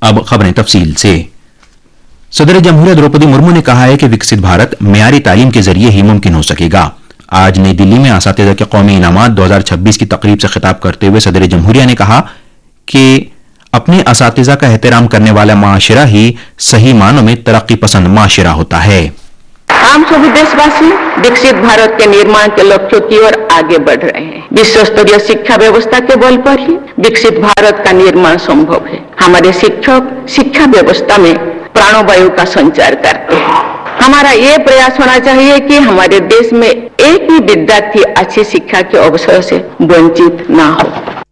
अब खबरें तफसील से। सदर जमहूरिया द्रौपदी मुर्मू ने कहा है कि विकसित भारत मेयारी तालीम के जरिए ही मुमकिन हो सकेगा। आज नई दिल्ली में असातिज़ा के कौमी इनामात 2026 की तकरीब से खिताब करते हुए सदर जमहूरिया ने कहा कि अपने असातिज़ा का एहतराम करने वाला माशरा ही सही मानों में तरक्की पसंद माशरा होता है। हम सभी देशवासी विकसित भारत के निर्माण के लक्ष्यों की ओर आगे बढ़ रहे हैं। विश्व स्तरीय शिक्षा व्यवस्था के बल पर ही विकसित भारत का निर्माण संभव है। हमारे शिक्षक शिक्षा व्यवस्था में प्राणवायु का संचार करते हैं। हमारा ये प्रयास होना चाहिए कि हमारे देश में एक भी विद्यार्थी अच्छी शिक्षा के अवसर से वंचित ना हो।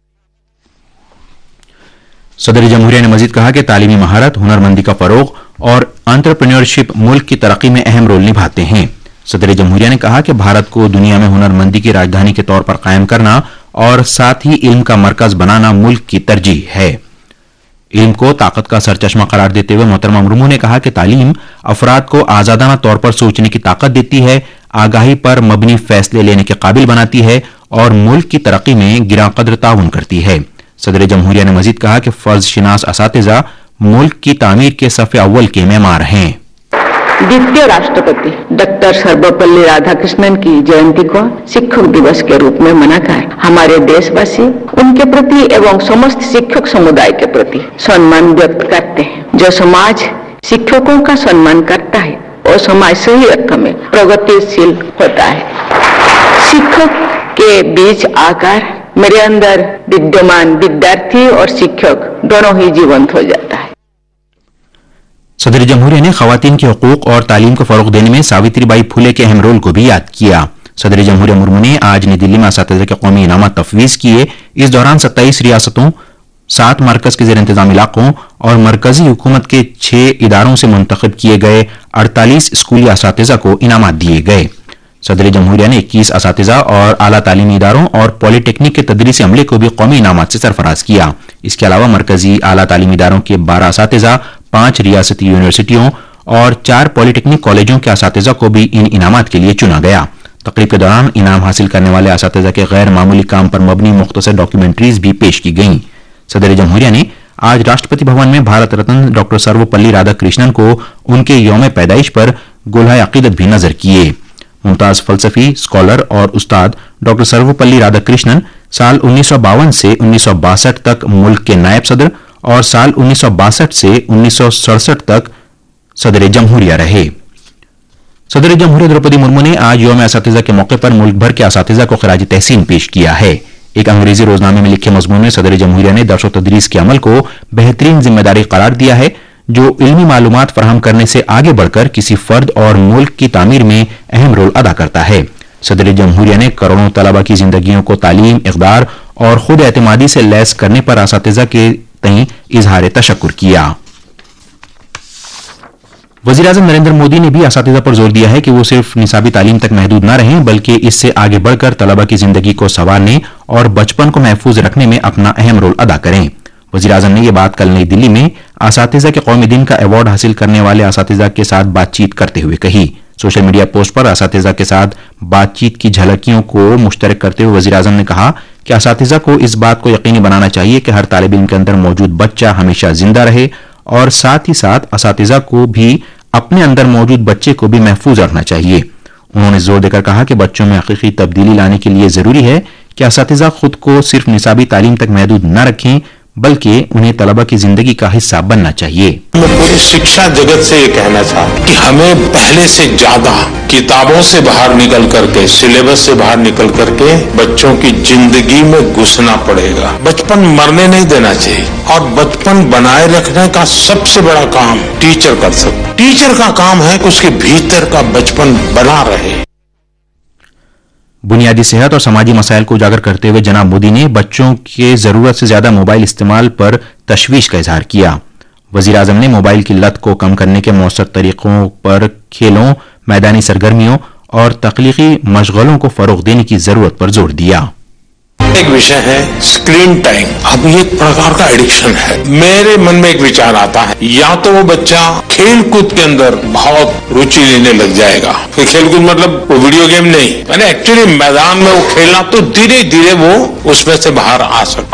सदर जमहूरिया ने मजीद कहा कि तालीमी महारत, हुनरमंदी का फरोग और एंटरप्रेन्योरशिप मुल्क की तरक्की में अहम रोल निभाते हैं। सदर जमहूरिया ने कहा कि भारत को दुनिया में हुनरमंदी की राजधानी के तौर पर कायम करना और साथ ही इल्म का मरकज बनाना मुल्क की तरजीह है। इल्म को ताकत का सरचश्मा करार देते हुए मोहतरमा मुर्मू ने कहा कि तालीम अफराद को आजादाना तौर पर सोचने की ताकत देती है, आगाही पर मबनी फैसले लेने के काबिल बनाती है और मुल्क की तरक्की में गिरांकदर ताउन करती है। सदर जमहूरिया ने मजीद कहा कि फर्ज शिनास असातिज़ा मुल्क की तामीर के सफ़े अव्वल के मेमार हैं। द्वितीय राष्ट्रपति डॉक्टर सर्वपल्ली राधाकृष्णन की जयंती को शिक्षक दिवस के रूप में मनाकर हमारे देशवासी उनके प्रति एवं समस्त शिक्षक समुदाय के प्रति सम्मान व्यक्त करते हैं। जो समाज शिक्षकों का सम्मान करता है और समाज सही अर्थ में प्रगतिशील होता है। शिक्षक के बीच आकर मेरे अंदर विद्यमान विद्यार्थी और शिक्षक दोनों ही जीवंत हो जाता है। सदर जमहूरिया ने खवातीन के हकूक और तालीम को फरोग देने में सावित्रीबाई फुले के अहम रोल को भी याद किया। सदर जमहूरिया मुर्मू ने आज नई दिल्ली में असातिज़ा के कौमी इनामात तफवीज़ किए। इस दौरान 27 रियासतों, 7 मरकज के ज़ेर इंतजाम इलाकों और मरकजी हुकूमत के 6 इदारों से मुंतखब किए गए 48 स्कूली असातिज़ा को इनामात दिए गए। सदर जमहूरिया ने 21 असातिज़ा और आला तालीमी इदारों और पॉलिटेक्निक के तदरीसी अमले को भी कौमी इनामात से सरफराज किया। इसके अलावा मरकजी आला तालीमी इदारों के 12 असातिज़ा, 5 रियासती यूनिवर्सिटियों और 4 पॉलिटेक्निक कॉलेजों के असातिज़ा को भी इन इनामात के लिए चुना गया। तकरीब के दौरान इनाम हासिल करने वाले असातिज़ा के गैर मामूली काम पर मबनी मुख्तसर डॉक्यूमेंट्रीज भी पेश की गईं। सदर जमहूरिया ने आज राष्ट्रपति भवन में भारत रत्न डॉक्टर सर्वपल्ली राधाकृष्णन को उनके यौम पैदाइश पर गोल्हा अकीदत भी नजर किए। मुमताज फलसफी, स्कॉलर और उस्ताद डॉक्टर सर्वपल्ली राधाकृष्णन साल 1952 से 1962 तक मुल्क के नायब सदर और साल 1962 से 1967 तक सदर जमहूरिया रहे। सदर जमहूरिया द्रौपदी मुर्मू ने आज यौम असातिज़ा के मौके पर मुल्क भर के असातिज़ा को खराज तहसीन पेश किया है। एक अंग्रेजी रोजनामे में लिखे मजमून में सदर जमहूरिया ने दर्स व तदरीस के अमल को बेहतरीन जिम्मेदारी करार दिया है जो इल्मी मालूमात फराहम करने से आगे बढ़कर किसी फर्द और मुल्क की तामीर में अहम रोल अदा करता है। सदर जमहूरिया ने करोड़ों तलबा की जिंदगियों को तालीम, इक़दार और खुद एतमादी से लैस करने पर असातिज़ा के तईं इजहार तशक्कुर किया। वज़ीर आज़म नरेंद्र मोदी ने भी असातिज़ा पर जोर दिया है कि वो सिर्फ निसाबी तालीम तक महदूद न रहें बल्कि इससे आगे बढ़कर तलबा की जिंदगी को संवारने और बचपन को महफूज रखने में अपना अहम रोल अदा करें। वज़ीर आज़म ने यह बात कल नई दिल्ली में असातिज़ा के कौमी दिन का अवार्ड हासिल करने वाले असातिज़ा के साथ बातचीत करते हुए कही। सोशल मीडिया पोस्ट पर असातिज़ा के साथ बातचीत की झलकियों को मुश्तरक करते हुए वज़ीर आज़म ने कहा कि असातिज़ा को इस बात को यकीनी बनाना चाहिए कि हर तालिब इल्म के अंदर मौजूद बच्चा हमेशा जिंदा रहे और साथ ही साथ असातिज़ा को भी अपने अंदर मौजूद बच्चे को भी महफूज रखना चाहिए। उन्होंने जोर देकर कहा कि बच्चों में हकीकी तब्दीली लाने के लिए जरूरी है कि असातिज़ा खुद को सिर्फ निसाबी तालीम तक महदूद न रखें बल्कि उन्हें तलबा की जिंदगी का हिस्सा बनना चाहिए। मैं पूरी शिक्षा जगत से ये कहना चाहता कि हमें पहले से ज्यादा किताबों से बाहर निकल करके, सिलेबस से बाहर निकल करके बच्चों की जिंदगी में घुसना पड़ेगा। बचपन मरने नहीं देना चाहिए और बचपन बनाए रखने का सबसे बड़ा काम टीचर कर सकते। टीचर का काम है कि उसके भीतर का बचपन बना रहे। बुनियादी सेहत और समाजी मसाइल को उजागर करते हुए जनाब मोदी ने बच्चों के जरूरत से ज्यादा मोबाइल इस्तेमाल पर तशवीश का इजहार किया। वजीर आजम ने मोबाइल की लत को कम करने के मौसर तरीकों पर खेलों, मैदानी सरगर्मियों और तख्लीकी मशगलों को फरोग देने की जरूरत पर जोर दिया। एक विषय है स्क्रीन टाइम। अब ये एक प्रकार का एडिक्शन है। मेरे मन में एक विचार आता है, या तो वो बच्चा खेल कूद के अंदर बहुत रुचि लेने लग जाएगा। फिर खेल कूद मतलब वो वीडियो गेम नहीं, मैंने एक्चुअली मैदान में वो खेलना, तो धीरे धीरे वो उसमें से बाहर आ सकता।